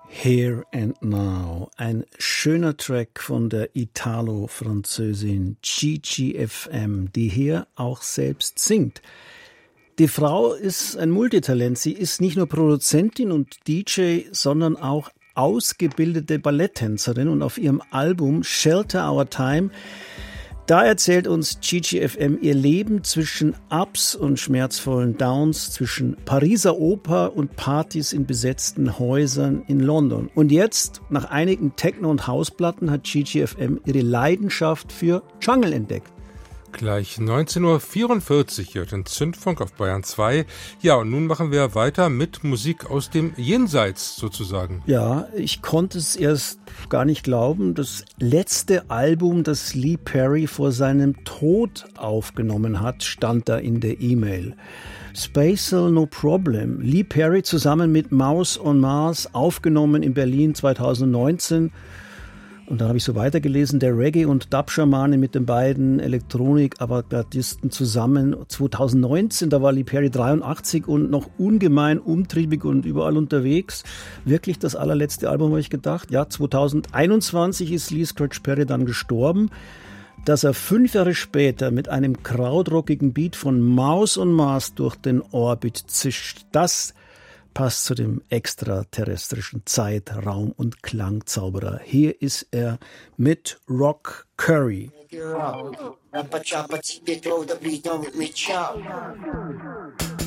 Here and Now, ein schöner Track von der Italo-Französin Gigi FM, die hier auch selbst singt. Die Frau ist ein Multitalent. Sie ist nicht nur Produzentin und DJ, sondern auch ausgebildete Balletttänzerin. Und auf ihrem Album Shelter Our Time, da erzählt uns Gigi FM ihr Leben zwischen Ups und schmerzvollen Downs, zwischen Pariser Oper und Partys in besetzten Häusern in London. Und jetzt, nach einigen Techno- und Hausplatten, hat Gigi FM ihre Leidenschaft für Jungle entdeckt. Gleich 19:44 Uhr, hier den Zündfunk auf Bayern 2. Ja, und nun machen wir weiter mit Musik aus dem Jenseits sozusagen. Ja, ich konnte es erst gar nicht glauben. Das letzte Album, das Lee Perry vor seinem Tod aufgenommen hat, stand da in der E-Mail. Spatial No Problem. Lee Perry zusammen mit Mouse on Mars, aufgenommen in Berlin 2019. Und dann habe ich so weitergelesen, der Reggae- und Dub-Schamane mit den beiden Elektronik-Avantgardisten zusammen. 2019, da war Lee Perry 83 und noch ungemein umtriebig und überall unterwegs. Wirklich das allerletzte Album, habe ich gedacht. Ja, 2021 ist Lee Scratch Perry dann gestorben. Dass er 5 Jahre später mit einem krautrockigen Beat von Mouse on Mars durch den Orbit zischt, das passt zu dem extraterrestrischen Zeit-, Raum- und Klangzauberer. Hier ist er mit Rock Curry.